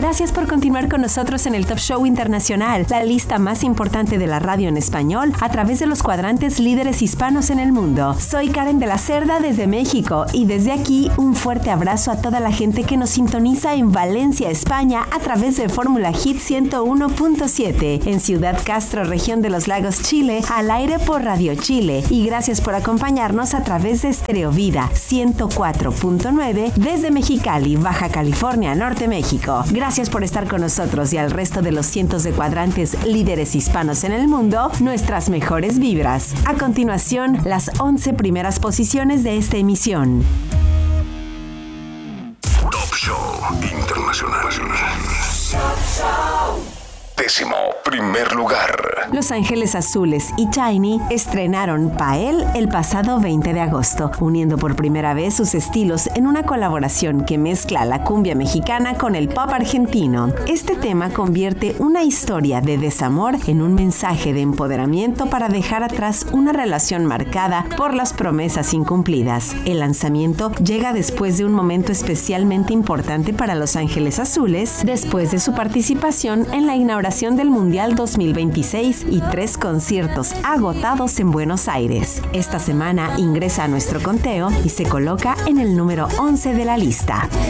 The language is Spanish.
Gracias por continuar con nosotros en el Top Show Internacional, la lista más importante de la radio en español a través de los cuadrantes líderes hispanos en el mundo. Soy Karen de la Cerda desde México y desde aquí un fuerte abrazo a toda la gente que nos sintoniza en Valencia, España a través de Fórmula Hit 101.7, en Ciudad Castro, región de los Lagos, Chile, al aire por Radio Chile, y gracias por acompañarnos a través de Stereo Vida 104.9 desde Mexicali, Baja California, Norte, México. Gracias por estar con nosotros y al resto de los cientos de cuadrantes líderes hispanos en el mundo, nuestras mejores vibras. A continuación, las 11 primeras posiciones de esta emisión. Top Show Internacional. Décimo primer lugar. Los Ángeles Azules y Tiny estrenaron Pael el pasado 20 de agosto, uniendo por primera vez sus estilos en una colaboración que mezcla la cumbia mexicana con el pop argentino. Este tema convierte una historia de desamor en un mensaje de empoderamiento para dejar atrás una relación marcada por las promesas incumplidas. El lanzamiento llega después de un momento especialmente importante para Los Ángeles Azules, después de su participación en la inauguración del Mundial 2026 y 3 conciertos agotados en Buenos Aires. Esta semana ingresa a nuestro conteo y se coloca en el número 11 de la lista.